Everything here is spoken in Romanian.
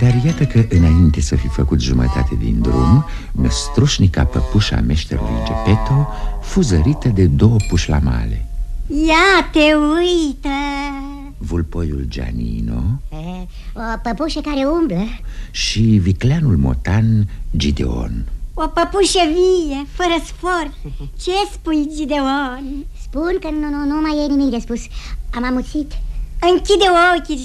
Dar iată că, înainte să fi făcut jumătate din drum, năstrușnica păpușa meșterului Geppetto fu zărită de două pușlamale. Ia te uită! Vulpoiul Gianino, o păpușă care umblă, și vicleanul motan Gideon. o păpușă vie, fără sfor. Ce spui, Gideon? Spun că nu mai e nimic de spus. Am amuțit. Închide ochii,